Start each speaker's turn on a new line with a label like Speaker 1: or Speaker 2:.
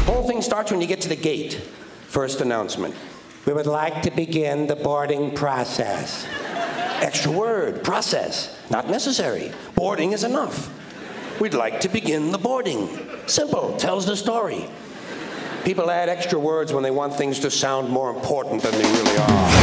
Speaker 1: Whole thing starts when you get to the gate. First announcement.
Speaker 2: We would like to begin the boarding process.
Speaker 1: Extra word, process. Not necessary. Boarding is enough. We'd like to begin the boarding. Simple, tells the story. People add extra words when they want things to sound more important than they really are.